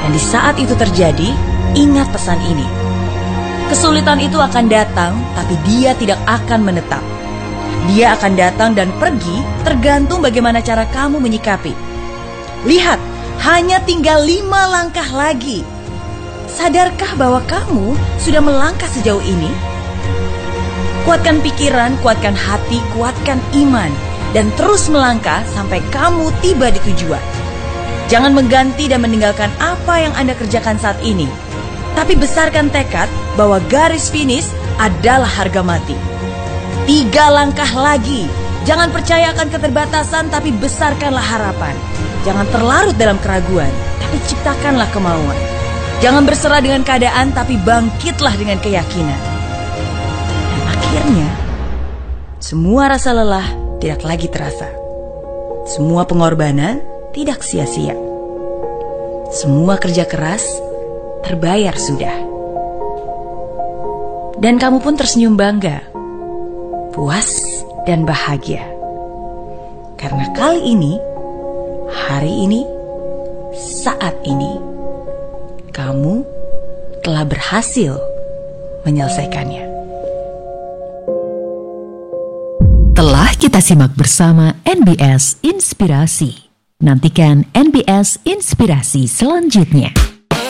Dan di saat itu terjadi, ingat pesan ini. Kesulitan itu akan datang, tapi dia tidak akan menetap. Dia akan datang dan pergi tergantung bagaimana cara kamu menyikapi. Lihat, hanya tinggal 5 langkah lagi. Sadarkah bahwa kamu sudah melangkah sejauh ini? Kuatkan pikiran, kuatkan hati, kuatkan iman, dan terus melangkah sampai kamu tiba di tujuan. Jangan mengganti dan meninggalkan apa yang Anda kerjakan saat ini, tapi besarkan tekad bahwa garis finish adalah harga mati. 3 langkah lagi. Jangan percaya akan keterbatasan, tapi besarkanlah harapan. Jangan terlarut dalam keraguan, tapi ciptakanlah kemauan. Jangan berserah dengan keadaan, tapi bangkitlah dengan keyakinan. Dan akhirnya, semua rasa lelah tidak lagi terasa. Semua pengorbanan tidak sia-sia. Semua kerja keras terbayar sudah. Dan kamu pun tersenyum bangga, puas dan bahagia. Karena kali ini, hari ini, saat ini, kamu telah berhasil menyelesaikannya. Telah kita simak bersama NBS Inspirasi. Nantikan NBS Inspirasi selanjutnya.